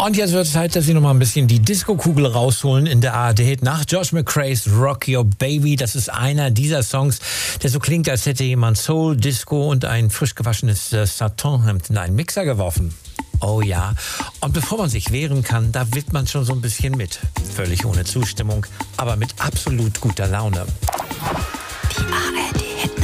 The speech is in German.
Und jetzt wird es Zeit, dass Sie noch mal ein bisschen die Disco-Kugel rausholen in der ARD. Nach George McRae's Rock Your Baby. Das ist einer dieser Songs, der so klingt, als hätte jemand Soul, Disco und ein frisch gewaschenes Satinhemd in einen Mixer geworfen. Oh ja. Und bevor man sich wehren kann, da wippt man schon so ein bisschen mit. Völlig ohne Zustimmung, aber mit absolut guter Laune. Die ARD